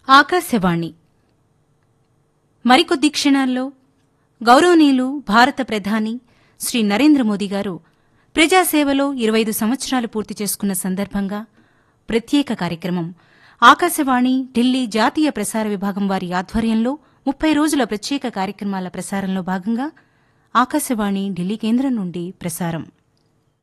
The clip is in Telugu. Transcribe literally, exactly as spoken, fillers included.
ఆకాశవాణి మరికొద్ది క్షణాల్లో గౌరవనీయులు భారత ప్రధాని శ్రీ నరేంద్ర మోదీ గారు ప్రజాసేవలో ఇరవై ఐదు సంవత్సరాలు పూర్తి చేసుకున్న సందర్భంగా ప్రత్యేక కార్యక్రమం ఆకాశవాణి ఢిల్లీ జాతీయ ప్రసార విభాగం వారి ఆధ్వర్యంలో ముప్పై రోజుల ప్రత్యేక కార్యక్రమాల ప్రసారంలో భాగంగా ఆకాశవాణి ఢిల్లీ కేంద్రం నుండి ప్రసారం.